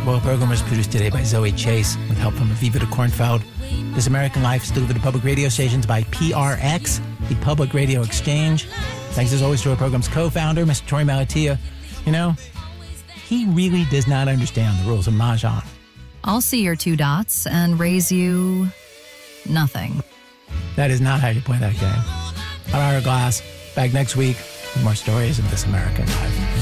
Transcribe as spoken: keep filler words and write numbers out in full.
Royal Program was produced today by Zoe Chase with help from Aviva de Kornfeld. This American Life is delivered to public radio stations by P R X, the Public Radio Exchange. Thanks as always to our program's co-founder, Mister Troy Malatia. You know, he really does not understand the rules of Mahjong. I'll see your two dots and raise you nothing. That is not how you play that game. I'm Ira Glass, back next week with more stories of This American Life.